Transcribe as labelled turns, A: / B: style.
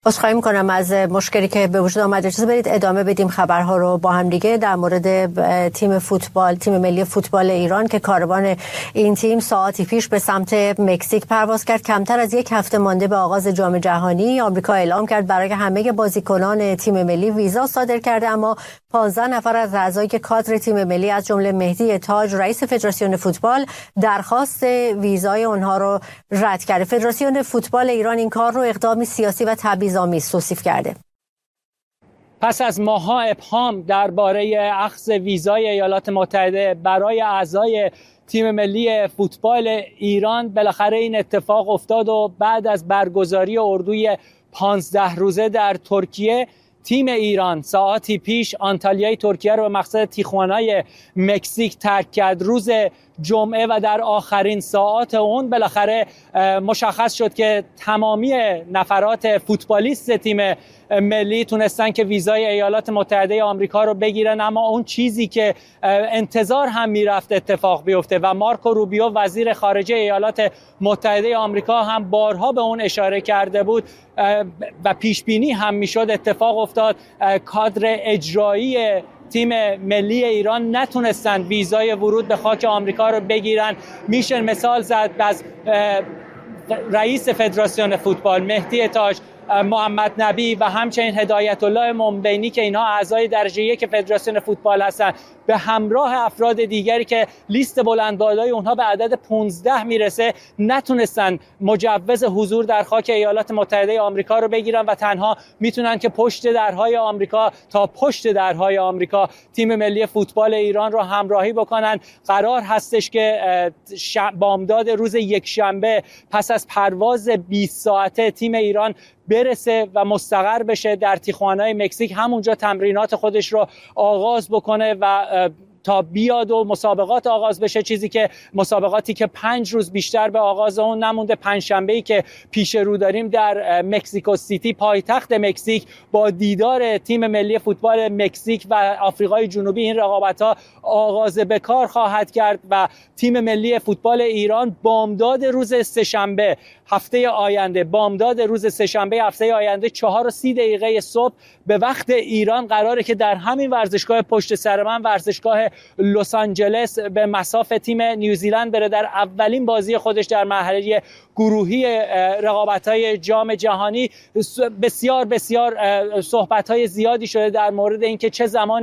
A: عذرخواهی می‌کنم از مشکلی که به وجود آمد. اجازه بدید ادامه بدیم خبرها رو با هم دیگه در مورد تیم ملی فوتبال ایران که کاروان این تیم ساعتی پیش به سمت مکزیک پرواز کرد. کمتر از یک هفته مانده به آغاز جام جهانی، آمریکا اعلام کرد برای همه بازیکنان تیم ملی ویزا صادر کرده، اما 15 نفر از اعضای کادر تیم ملی از جمله مهدی تاج رئیس فدراسیون فوتبال درخواست ویزای اونها رو رد کرده. فدراسیون فوتبال ایران این کار رو اقدامی سیاسی و تبعیض‌آمیز توصیف کرده.
B: پس از ماه‌ها ابهام درباره اخذ ویزای ایالات متحده برای اعضای تیم ملی فوتبال ایران، بالاخره این اتفاق افتاد و بعد از برگزاری اردوی 15 روزه در ترکیه، تیم ایران ساعتی پیش آنتالیای ترکیه رو به مقصد تیخوانای مکزیک ترک کرد روز جمعه و در آخرین ساعات اون بالاخره مشخص شد که تمامی نفرات فوتبالیست تیم ملی تونستن که ویزای ایالات متحده آمریکا رو بگیرن، اما اون چیزی که انتظار هم میرفت اتفاق بیفته و مارکو روبیو وزیر خارجه ایالات متحده آمریکا هم بارها به اون اشاره کرده بود و پیش بینی هم میشد اتفاق افتاد، کادر اجرایی تیم ملی ایران نتونستن ویزای ورود به خاک آمریکا رو بگیرن. میشه مثال زد از رئیس فدراسیون فوتبال مهدی تاج، محمد نبی و همچنین هدایت الله منبینی که اینها اعضای درجه یک فدراسیون فوتبال هستند، به همراه افراد دیگری که لیست بلندبالای اونها به عدد 15 میرسه، نتونستن مجوز حضور در خاک ایالات متحده آمریکا رو بگیرن و تنها میتونن که پشت درهای آمریکا تا پشت درهای آمریکا تیم ملی فوتبال ایران رو همراهی بکنن. قرار هستش که بامداد روز یکشنبه پس از پرواز 20 ساعته تیم ایران برسه و مستقر بشه در تیخوانای مکزیک، همونجا تمرینات خودش رو آغاز بکنه و تا بیاد و مسابقات آغاز بشه، چیزی که مسابقاتی که 5 روز بیشتر به آغاز اون نمونده. پنجشنبه‌ای که پیش رو داریم در مکزیکو سیتی پایتخت مکزیک با دیدار تیم ملی فوتبال مکزیک و آفریقای جنوبی این رقابت‌ها آغاز به کار خواهد کرد و تیم ملی فوتبال ایران بامداد روز سه‌شنبه هفته آینده 4:30 صبح به وقت ایران قراره که در همین ورزشگاه پشت سر من، ورزشگاه لس آنجلس، به مصاف تیم نیوزیلند بره در اولین بازی خودش در مرحله گروهی رقابت‌های جام جهانی. بسیار صحبت‌های زیادی شده در مورد اینکه چه زمانی